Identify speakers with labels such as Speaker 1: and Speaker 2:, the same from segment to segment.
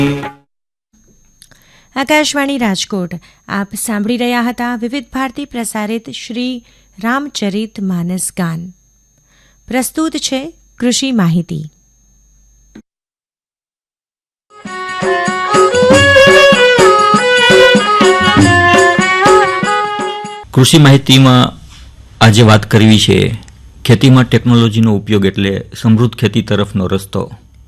Speaker 1: આકાશવાણી રાજકોટ. આપ સાંભળી રહ્યા હતા વિવિધ ભારતી પ્રસારિત શ્રી રામચરિત માનસ ગાન. પ્રસ્તુત છે કૃષિ માહિતી.
Speaker 2: કૃષિ માહિતીમાં આજે વાત કરવી છે ખેતીમાં ટેકનોલોજીનો ઉપયોગ એટલે સમૃદ્ધ ખેતી તરફનો રસ્તો.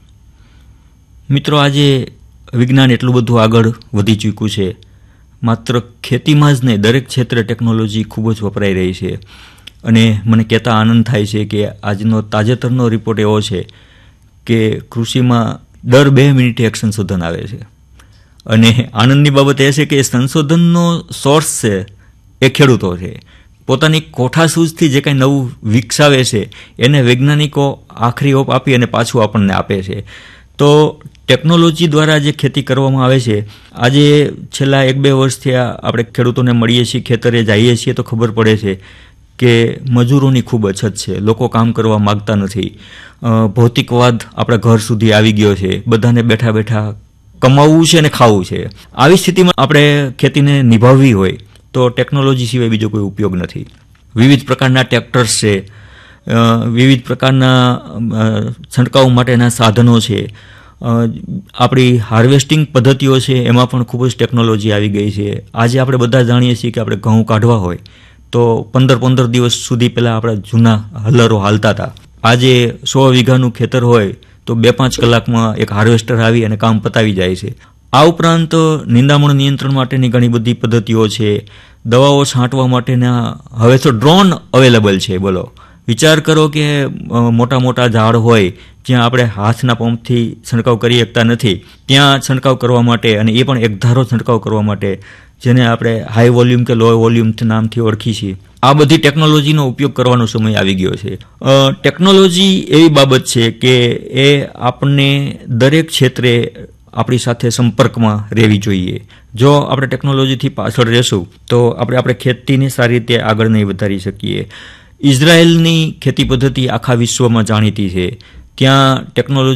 Speaker 2: મિત્રો, આજે વિજ્ઞાન એટલું બધું આગળ વધી ચૂક્યું છે, માત્ર ખેતીમાં જ નહીં દરેક ક્ષેત્રે ટેકનોલોજી ખૂબ જ વપરાઈ રહી છે. અને મને કહેતા આનંદ થાય છે કે આજનો તાજેતરનો રિપોર્ટ એવો છે કે કૃષિમાં દર 2 મિનિટે એક સંશોધન આવે છે. અને આનંદની બાબત એ છે કે એ સંશોધનનો સોર્સ છે એ ખેડૂતો છે. પોતાની કોઠાસૂઝથી જે કંઈ નવું વિકસાવે છે એને વૈજ્ઞાનિકો આખરી ઓપ આપી અને પાછું આપણને આપે છે. તો ટેકનોલોજી દ્વારા જે ખેતી કરવામાં આવે છે, આજે છેલ્લા 1-2 વર્ષથી આપણે ખેડૂતોને મળીએ છીએ, ખેતરે જઈએ છીએ તો ખબર પડે છે કે મજૂરોની ખૂબ અછત છે. લોકો કામ કરવા માગતા નથી. ભૌતિકવાદ આપણા ઘર સુધી આવી ગયો છે. બધાને બેઠા બેઠા કમાવવું છે અને ખાવું છે. આવી સ્થિતિમાં આપણે ખેતીને નિભાવવી હોય તો ટેકનોલોજી સિવાય બીજો કોઈ ઉપયોગ નથી. વિવિધ પ્રકારના ટ્રેક્ટર્સ છે, વિવિધ પ્રકારના છંટકાવ માટેના સાધનો છે, આપણી હાર્વેસ્ટિંગ પદ્ધતિઓ છે, એમાં પણ ખૂબ જ ટેકનોલોજી આવી ગઈ છે. આજે આપણે બધા જાણીએ છીએ કે આપણે ઘઉં કાઢવા હોય તો 15 દિવસ સુધી પહેલાં આપણા જૂના હલરો હાલતા હતા. આજે 100 વીઘાનું ખેતર હોય તો 2-5 કલાકમાં એક હાર્વેસ્ટર આવી અને કામ પતાવી જાય છે. આ ઉપરાંત નિંદામણ નિયંત્રણ માટેની ઘણી બધી પદ્ધતિઓ છે. દવાઓ છાંટવા માટેના હવે તો ડ્રોન અવેલેબલ છે. બોલો, વિચાર કરો કે મોટા મોટા ઝાડ હોય જ્યાં આપણે હાથના પંપથી છંટકાવ કરી શકતા નથી, ત્યાં છંટકાવ કરવા માટે, અને એ પણ એકધારો છંટકાવ કરવા માટે, જેને આપણે હાઈ વોલ્યુમ કે લો વોલ્યુમ નામથી ઓળખી છીએ. આ બધી ટેકનોલોજીનો ઉપયોગ કરવાનો સમય આવી ગયો છે. ટેકનોલોજી એવી બાબત છે કે એ આપણને દરેક ક્ષેત્રે આપણી સાથે સંપર્કમાં રહેવી જોઈએ. જો આપણે ટેકનોલોજીથી પાછળ રહેશું તો આપણે ખેતીને સારી રીતે આગળ નહીં વધારી શકીએ. ઇઝરાયલની ખેતી પદ્ધતિ આખા વિશ્વમાં જાણીતી છે. ત્યાં ટેકનોલોજી